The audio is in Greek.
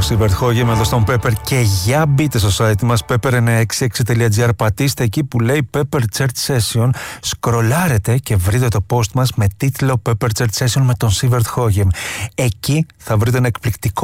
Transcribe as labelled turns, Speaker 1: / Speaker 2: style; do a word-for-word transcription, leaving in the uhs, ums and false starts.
Speaker 1: Σίβερτ Χόγεμ εδώ στον Pepper και για μπείτε στο site μας pepper εννιακόσια εξήντα έξι τελεία τζι άρ, πατήστε εκεί που λέει Pepper Church Session, σκρολάρετε και βρείτε το post μας με τίτλο Pepper Church Session με τον Σίβερτ Χόγεμ. Εκεί θα βρείτε ένα εκπληκτικό